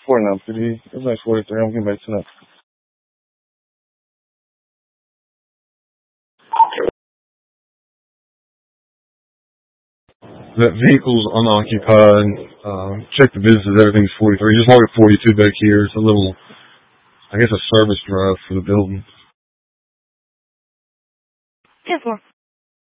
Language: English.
49 PD. Everything's 43. I'm getting back to that. That vehicle's unoccupied. Check the business. Everything's 43. Just log at 42 back here. It's a little, I guess, a service drive for the building. 10-4.